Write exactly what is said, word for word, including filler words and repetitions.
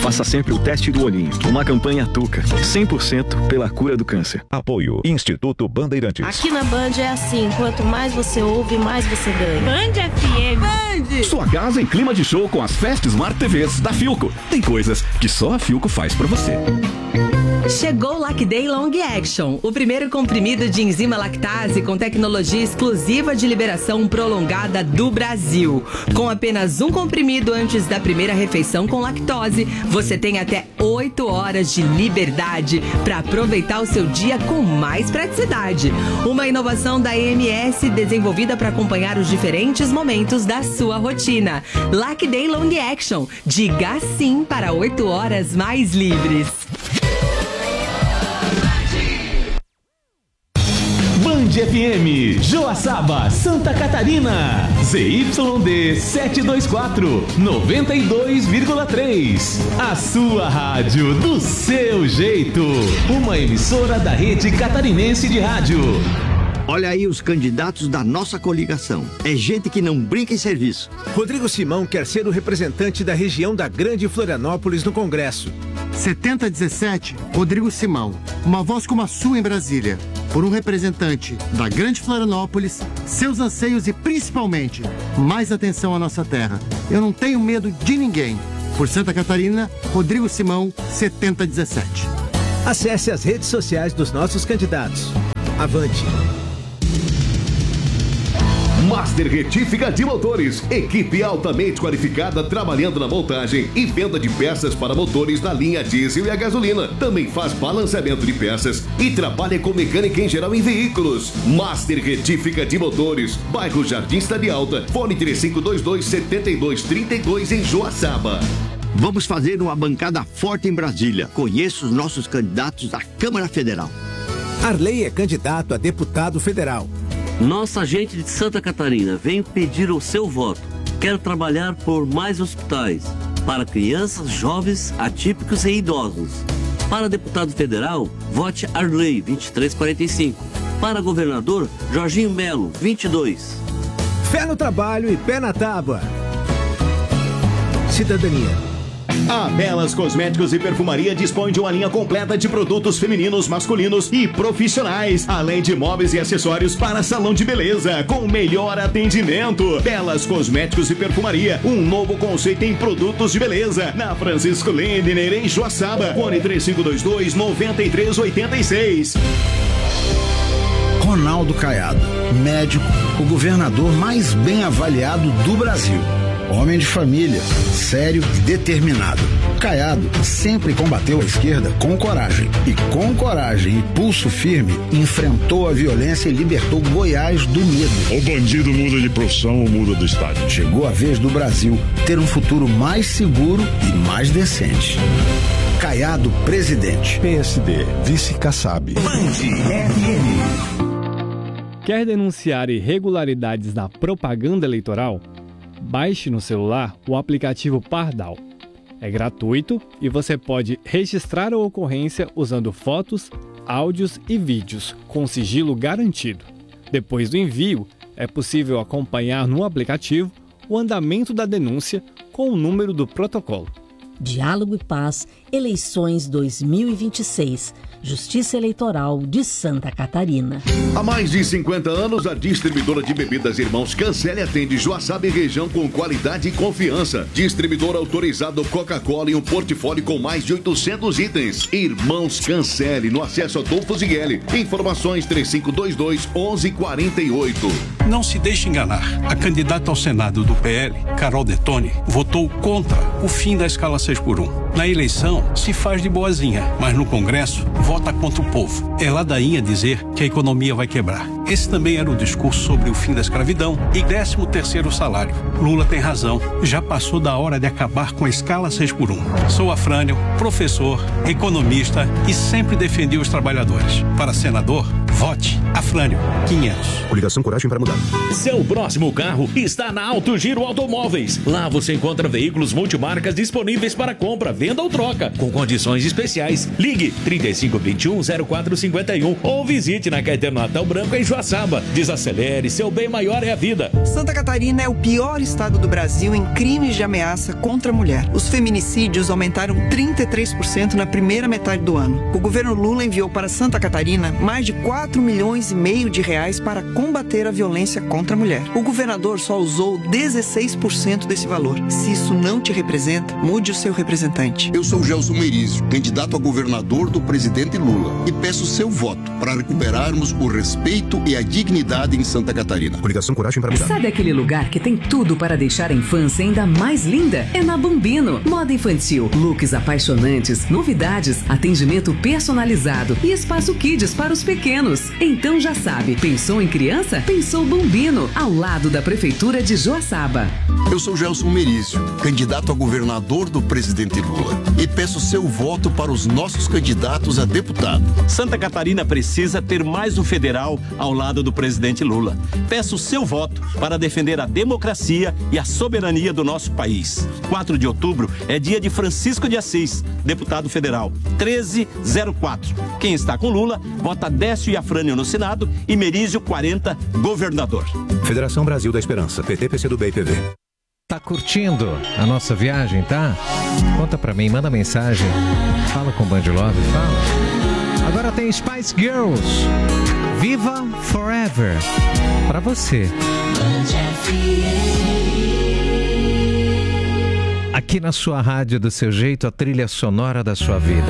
Faça sempre o teste do olhinho. Uma campanha Tuca, cem por cento pela cura do câncer. Apoio Instituto Bandeirantes. Aqui na Band é assim, quanto mais você ouve, mais você ganha. Band F M. Band! Sua casa em clima de show com as Fast Smart T Vs da Philco. Tem coisas que só a Philco faz pra você. Chegou o Lacday Long Action, o primeiro comprimido de enzima lactase com tecnologia exclusiva de liberação prolongada do Brasil. Com apenas um comprimido antes da primeira refeição com lactose, você tem até oito horas de liberdade para aproveitar o seu dia com mais praticidade. Uma inovação da E M S desenvolvida para acompanhar os diferentes momentos da sua rotina. Lacday Long Action, diga sim para oito horas mais livres. Band F M, Joaçaba, Santa Catarina, Z Y D setecentos e vinte e quatro, noventa e dois vírgula três. A sua rádio do seu jeito. Uma emissora da Rede Catarinense de Rádio. Olha aí os candidatos da nossa coligação. É gente que não brinca em serviço. Rodrigo Simão quer ser o representante da região da Grande Florianópolis no Congresso. setenta dezessete, Rodrigo Simão. Uma voz como a sua em Brasília. Por um representante da Grande Florianópolis, seus anseios e principalmente mais atenção à nossa terra. Eu não tenho medo de ninguém. Por Santa Catarina, Rodrigo Simão, setenta dezessete. Acesse as redes sociais dos nossos candidatos. Avante! Master Retífica de Motores. Equipe altamente qualificada trabalhando na montagem e venda de peças para motores na linha diesel e a gasolina. Também faz balanceamento de peças e trabalha com mecânica em geral em veículos. Master Retífica de Motores. Bairro Jardim Cidade Alta. Fone três cinco dois dois, sete dois três dois em Joaçaba. Vamos fazer uma bancada forte em Brasília. Conheço os nossos candidatos à Câmara Federal. Arley é candidato a deputado federal. Nossa gente de Santa Catarina, venho pedir o seu voto. Quero trabalhar por mais hospitais para crianças, jovens, atípicos e idosos. Para deputado federal, vote Arley vinte e três quarenta e cinco. Para governador, Jorginho Melo vinte e dois. Fé no trabalho e pé na tábua. Cidadania. A Belas Cosméticos e Perfumaria dispõe de uma linha completa de produtos femininos, masculinos e profissionais, além de móveis e acessórios para salão de beleza, com o melhor atendimento. Belas Cosméticos e Perfumaria, um novo conceito em produtos de beleza, na Francisco Lindner, em Joaçaba. Fone três cinco dois dois, nove três oito seis. Ronaldo Caiado, médico, o governador mais bem avaliado do Brasil. Homem de família, sério e determinado. Caiado sempre combateu a esquerda com coragem. E com coragem e pulso firme, enfrentou a violência e libertou Goiás do medo. O bandido muda de profissão ou muda do estado. Chegou a vez do Brasil ter um futuro mais seguro e mais decente. Caiado, presidente. P S D, vice Kassab. Band F M. Quer denunciar irregularidades na propaganda eleitoral? Baixe no celular o aplicativo Pardal. É gratuito e você pode registrar a ocorrência usando fotos, áudios e vídeos com sigilo garantido. Depois do envio, é possível acompanhar no aplicativo o andamento da denúncia com o número do protocolo. Diálogo e Paz, eleições dois mil e vinte e seis. Justiça Eleitoral de Santa Catarina. Há mais de cinquenta anos, a distribuidora de bebidas Irmãos Cancele atende Joaçaba e região com qualidade e confiança. Distribuidor autorizado Coca-Cola e um portfólio com mais de oitocentos itens. Irmãos Cancele, no acesso Adolfo Zigueli. Informações três cinco dois dois, onze quarenta e oito. Não se deixe enganar. A candidata ao Senado do P L, Carol Detoni, votou contra o fim da escala seis por um. Na eleição, se faz de boazinha, mas no Congresso, vota contra o povo. É ladainha dizer que a economia vai quebrar. Esse também era o discurso sobre o fim da escravidão e décimo terceiro salário. Lula tem razão. Já passou da hora de acabar com a escala seis por um. Sou Afrânio, professor, economista e sempre defendi os trabalhadores. Para senador, Vote Afrânio quinhentos. Coligação Coragem para Mudar. Seu próximo carro está na Alto Giro Automóveis. Lá você encontra veículos multimarcas disponíveis para compra, venda ou troca, com condições especiais. Ligue trinta e cinco, vinte e um, zero quatro cinquenta e um ou visite na Caetano Natal Branco em Joaçaba. Desacelere, seu bem maior é a vida. Santa Catarina é o pior estado do Brasil em crimes de ameaça contra a mulher. Os feminicídios aumentaram trinta e três por cento na primeira metade do ano. O governo Lula enviou para Santa Catarina mais de quatro milhões e meio de reais para combater a violência contra a mulher. O governador só usou dezesseis por cento desse valor. Se isso não te representa, mude o seu representante. Eu sou Gelson Merizio, candidato a governador do presidente Lula, e peço seu voto para recuperarmos o respeito e a dignidade em Santa Catarina. Coligação Coragem para Mudar. Sabe aquele lugar que tem tudo para deixar a infância ainda mais linda? É na Bombino. Moda infantil, looks apaixonantes, novidades, atendimento personalizado e espaço kids para os pequenos. Então já sabe, pensou em criança? Pensou Bombino, ao lado da Prefeitura de Joaçaba. Eu sou Gelson Merizio, candidato a governador do presidente Lula, e peço seu voto para os nossos candidatos a deputado. Santa Catarina precisa ter mais um federal ao lado do presidente Lula. Peço seu voto para defender a democracia e a soberania do nosso país. quatro de outubro é dia de Francisco de Assis, deputado federal, treze zero quatro. Quem está com Lula, vota Décio e Afrânio no Senado e Merizio quarenta, governador. Federação Brasil da Esperança, P T, P C do B e P V. Tá curtindo a nossa viagem, tá? Conta pra mim, manda mensagem. Fala com o Band Love, fala. Agora tem Spice Girls. Viva Forever. Pra você. Aqui na sua rádio, do seu jeito, a trilha sonora da sua vida.